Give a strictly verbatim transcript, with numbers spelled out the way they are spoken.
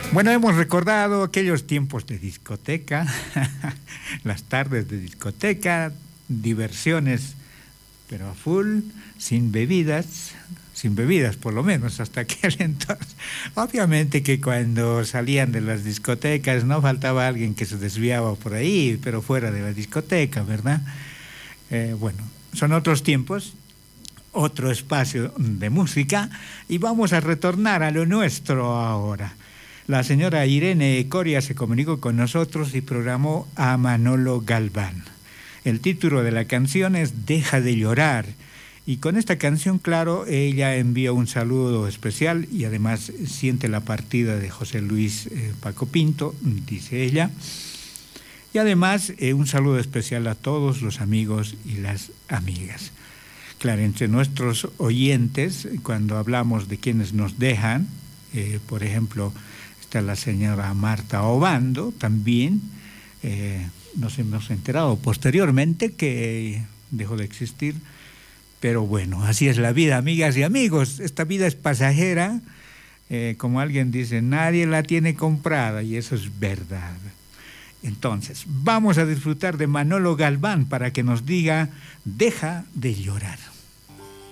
Bueno, hemos recordado aquellos tiempos de discoteca, las tardes de discoteca, diversiones, pero a full, sin bebidas, sin bebidas por lo menos hasta aquel entonces. Obviamente que cuando salían de las discotecas no faltaba alguien que se desviaba por ahí, pero fuera de la discoteca, ¿verdad? Eh, bueno, son otros tiempos, otro espacio de música, y vamos a retornar a lo nuestro ahora. La señora Irene Coria se comunicó con nosotros y programó a Manolo Galván. El título de la canción es Deja de llorar. Y con esta canción, claro, ella envía un saludo especial y además siente la partida de José Luis eh, Paco Pinto, dice ella. Y además eh, un saludo especial a todos los amigos y las amigas. Claro, entre nuestros oyentes, cuando hablamos de quienes nos dejan, eh, por ejemplo, está la señora Marta Obando, también eh, nos hemos enterado posteriormente que dejó de existir, pero bueno, así es la vida, amigas y amigos, esta vida es pasajera, eh, como alguien dice, nadie la tiene comprada, y eso es verdad. Entonces, vamos a disfrutar de Manolo Galván para que nos diga, deja de llorar.